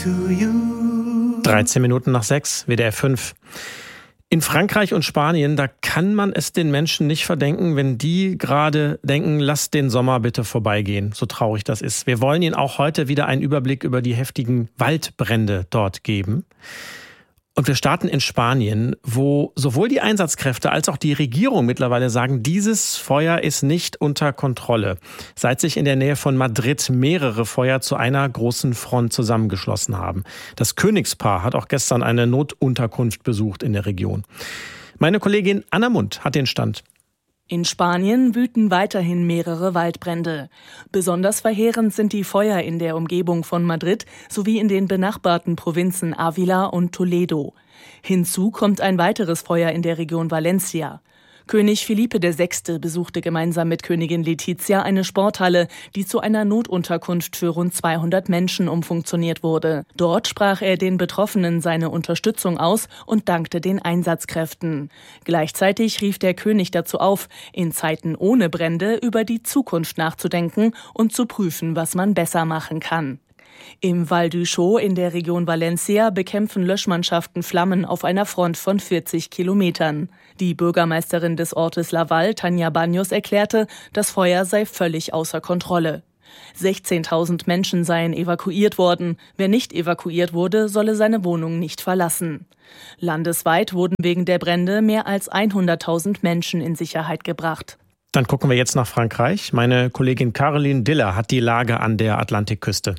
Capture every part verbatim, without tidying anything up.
to you. dreizehn Minuten nach sechs, W D R fünf. In Frankreich und Spanien, da kann man es den Menschen nicht verdenken, wenn die gerade denken, lasst den Sommer bitte vorbeigehen, so traurig das ist. Wir wollen Ihnen auch heute wieder einen Überblick über die heftigen Waldbrände dort geben. Und wir starten in Spanien, wo sowohl die Einsatzkräfte als auch die Regierung mittlerweile sagen, dieses Feuer ist nicht unter Kontrolle. Seit sich in der Nähe von Madrid mehrere Feuer zu einer großen Front zusammengeschlossen haben. Das Königspaar hat auch gestern eine Notunterkunft besucht in der Region. Meine Kollegin Anna Mund hat den Stand. In Spanien wüten weiterhin mehrere Waldbrände. Besonders verheerend sind die Feuer in der Umgebung von Madrid sowie in den benachbarten Provinzen Ávila und Toledo. Hinzu kommt ein weiteres Feuer in der Region Valencia. König Felipe der Sechste besuchte gemeinsam mit Königin Letizia eine Sporthalle, die zu einer Notunterkunft für rund zweihundert Menschen umfunktioniert wurde. Dort sprach er den Betroffenen seine Unterstützung aus und dankte den Einsatzkräften. Gleichzeitig rief der König dazu auf, in Zeiten ohne Brände über die Zukunft nachzudenken und zu prüfen, was man besser machen kann. Im Val d'Uixó in der Region Valencia bekämpfen Löschmannschaften Flammen auf einer Front von vierzig Kilometern. Die Bürgermeisterin des Ortes Laval, Tania Baños, erklärte, das Feuer sei völlig außer Kontrolle. sechzehntausend Menschen seien evakuiert worden. Wer nicht evakuiert wurde, solle seine Wohnung nicht verlassen. Landesweit wurden wegen der Brände mehr als hunderttausend Menschen in Sicherheit gebracht. Dann gucken wir jetzt nach Frankreich. Meine Kollegin Caroline Diller hat die Lage an der Atlantikküste.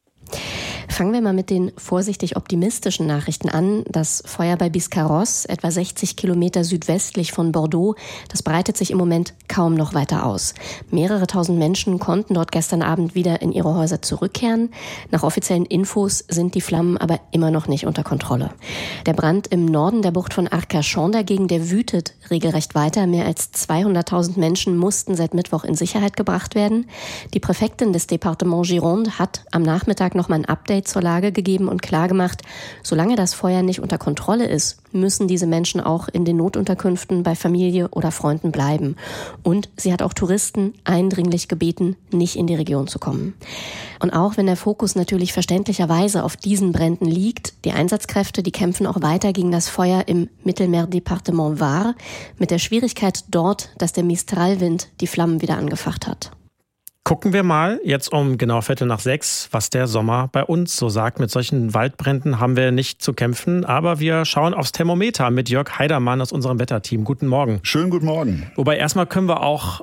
Fangen wir mal mit den vorsichtig optimistischen Nachrichten an. Das Feuer bei Biscarrosse, etwa sechzig Kilometer südwestlich von Bordeaux, das breitet sich im Moment kaum noch weiter aus. Mehrere tausend Menschen konnten dort gestern Abend wieder in ihre Häuser zurückkehren. Nach offiziellen Infos sind die Flammen aber immer noch nicht unter Kontrolle. Der Brand im Norden der Bucht von Arcachon dagegen, der wütet regelrecht weiter. Mehr als zweihunderttausend Menschen mussten seit Mittwoch in Sicherheit gebracht werden. Die Präfektin des Departements Gironde hat am Nachmittag noch mal ein Update zur Lage gegeben und klargemacht, solange das Feuer nicht unter Kontrolle ist, müssen diese Menschen auch in den Notunterkünften bei Familie oder Freunden bleiben. Und sie hat auch Touristen eindringlich gebeten, nicht in die Region zu kommen. Und auch wenn der Fokus natürlich verständlicherweise auf diesen Bränden liegt, die Einsatzkräfte, die kämpfen auch weiter gegen das Feuer im Mittelmeerdepartement Var, mit der Schwierigkeit dort, dass der Mistralwind die Flammen wieder angefacht hat. Gucken wir mal jetzt um genau Viertel nach sechs, was der Sommer bei uns so sagt. Mit solchen Waldbränden haben wir nicht zu kämpfen, aber wir schauen aufs Thermometer mit Jörg Heidermann aus unserem Wetterteam. Guten Morgen. Schönen guten Morgen. Wobei erstmal können wir auch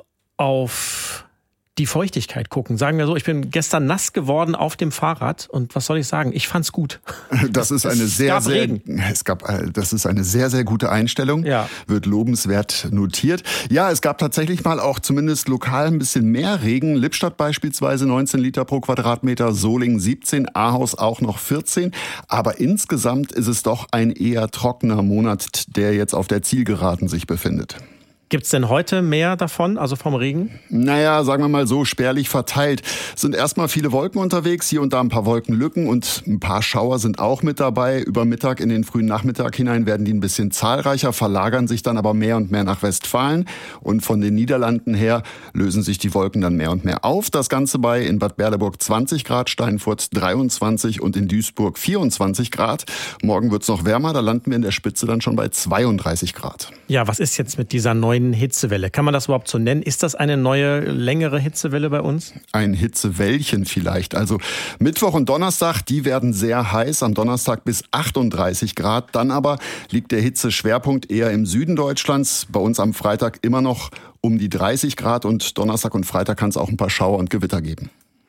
auf die Feuchtigkeit gucken. Sagen wir so, ich bin gestern nass geworden auf dem Fahrrad und was soll ich sagen? Ich fand's gut. Das ist eine es sehr, gab sehr, Regen. es gab, das ist eine sehr, sehr gute Einstellung. Ja. Wird lobenswert notiert. Ja, es gab tatsächlich mal auch zumindest lokal ein bisschen mehr Regen. Lippstadt beispielsweise neunzehn Liter pro Quadratmeter, Solingen siebzehn, Ahaus auch noch vierzehn. Aber insgesamt ist es doch ein eher trockener Monat, der jetzt auf der Zielgeraden sich befindet. Gibt's denn heute mehr davon, also vom Regen? Naja, sagen wir mal so, spärlich verteilt. Es sind erstmal viele Wolken unterwegs, hier und da ein paar Wolkenlücken und ein paar Schauer sind auch mit dabei. Über Mittag in den frühen Nachmittag hinein werden die ein bisschen zahlreicher, verlagern sich dann aber mehr und mehr nach Westfalen. Und von den Niederlanden her lösen sich die Wolken dann mehr und mehr auf. Das Ganze bei in Bad Berleburg zwanzig Grad, Steinfurt dreiundzwanzig und in Duisburg vierundzwanzig Grad. Morgen wird's noch wärmer, da landen wir in der Spitze dann schon bei zweiunddreißig Grad. Ja, was ist jetzt mit dieser neuen Hitzewelle? Kann man das überhaupt so nennen? Ist das eine neue, längere Hitzewelle bei uns? Ein Hitzewellchen vielleicht. Also Mittwoch und Donnerstag, die werden sehr heiß. Am Donnerstag bis achtunddreißig Grad. Dann aber liegt der Hitzeschwerpunkt eher im Süden Deutschlands. Bei uns am Freitag immer noch um die dreißig Grad und Donnerstag und Freitag kann es auch ein paar Schauer und Gewitter geben.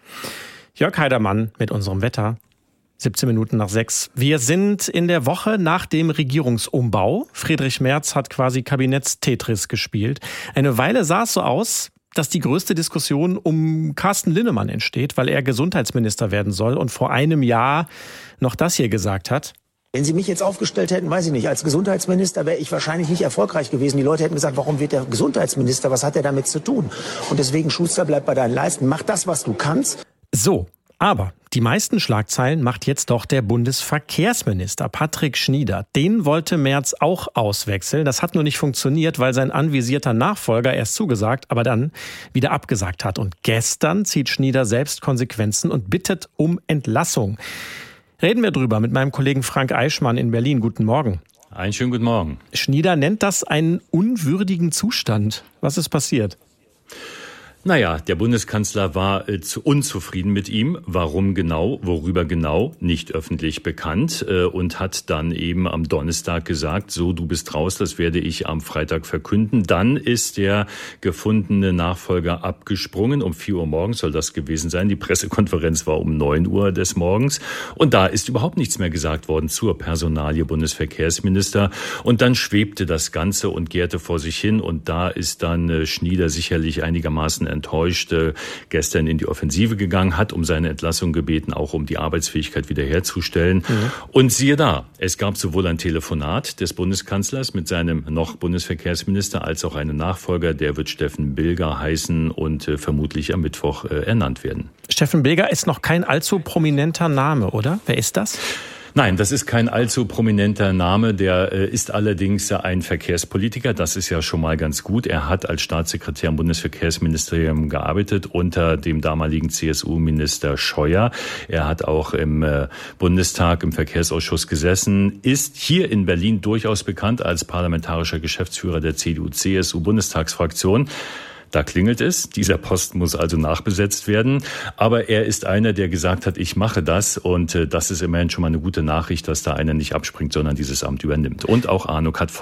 Jörg Heidermann mit unserem Wetter. siebzehn Minuten nach sechs. Wir sind in der Woche nach dem Regierungsumbau. Friedrich Merz hat quasi Kabinetts-Tetris gespielt. Eine Weile sah es so aus, dass die größte Diskussion um Carsten Linnemann entsteht, weil er Gesundheitsminister werden soll und vor einem Jahr noch das hier gesagt hat. Wenn Sie mich jetzt aufgestellt hätten, weiß ich nicht, als Gesundheitsminister wäre ich wahrscheinlich nicht erfolgreich gewesen. Die Leute hätten gesagt, warum wird der Gesundheitsminister, was hat er damit zu tun? Und deswegen, Schuster, bleib bei deinen Leisten, mach das, was du kannst. So. Aber die meisten Schlagzeilen macht jetzt doch der Bundesverkehrsminister Patrick Schnieder. Den wollte Merz auch auswechseln. Das hat nur nicht funktioniert, weil sein anvisierter Nachfolger erst zugesagt, aber dann wieder abgesagt hat. Und gestern zieht Schnieder selbst Konsequenzen und bittet um Entlassung. Reden wir drüber mit meinem Kollegen Frank Eichmann in Berlin. Guten Morgen. Einen schönen guten Morgen. Schnieder nennt das einen unwürdigen Zustand. Was ist passiert? Naja, der Bundeskanzler war äh, zu unzufrieden mit ihm. Warum genau, worüber genau, nicht öffentlich bekannt. Äh, und hat dann eben am Donnerstag gesagt, so, du bist raus, das werde ich am Freitag verkünden. Dann ist der gefundene Nachfolger abgesprungen. Um vier Uhr morgens soll das gewesen sein. Die Pressekonferenz war um neun Uhr des Morgens. Und da ist überhaupt nichts mehr gesagt worden zur Personalie Bundesverkehrsminister. Und dann schwebte das Ganze und gärte vor sich hin. Und da ist dann äh, Schnieder sicherlich einigermaßen enttäuscht äh, gestern in die Offensive gegangen, hat um seine Entlassung gebeten, auch um die Arbeitsfähigkeit wiederherzustellen. Mhm. Und siehe da, es gab sowohl ein Telefonat des Bundeskanzlers mit seinem noch Bundesverkehrsminister als auch einen Nachfolger, der wird Steffen Bilger heißen und äh, vermutlich am Mittwoch äh, ernannt werden. Steffen Bilger ist noch kein allzu prominenter Name, oder? Wer ist das? Nein, das ist kein allzu prominenter Name. Der äh, ist allerdings ein Verkehrspolitiker. Das ist ja schon mal ganz gut. Er hat als Staatssekretär im Bundesverkehrsministerium gearbeitet unter dem damaligen C S U-Minister Scheuer. Er hat auch im äh, Bundestag im Verkehrsausschuss gesessen, ist hier in Berlin durchaus bekannt als parlamentarischer Geschäftsführer der C D U-C S U-Bundestagsfraktion. Da klingelt es. Dieser Posten muss also nachbesetzt werden. Aber er ist einer, der gesagt hat, ich mache das. Und äh, das ist immerhin schon mal eine gute Nachricht, dass da einer nicht abspringt, sondern dieses Amt übernimmt. Und auch Arno Katz